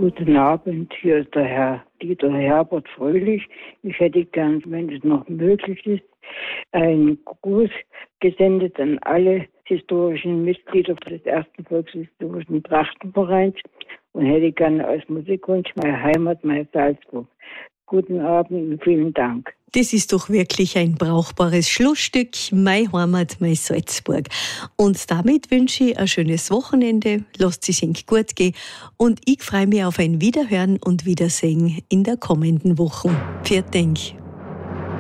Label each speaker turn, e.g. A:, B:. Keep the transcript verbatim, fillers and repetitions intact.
A: Guten Abend, hier ist der Herr Dieter Herbert Fröhlich. Ich hätte gern, wenn es noch möglich ist, einen Gruß gesendet an alle historischen Mitglieder des ersten Volkshistorischen Trachtenvereins und hätte gerne als Musikwunsch meine Heimat, meine Salzburg. Guten Abend und vielen Dank.
B: Das ist doch wirklich ein brauchbares Schlussstück. Meine Heimat, meine Salzburg. Und damit wünsche ich ein schönes Wochenende. Lasst es euch gut gehen. Und ich freue mich auf ein Wiederhören und Wiedersehen in der kommenden Woche. Vielen Dank.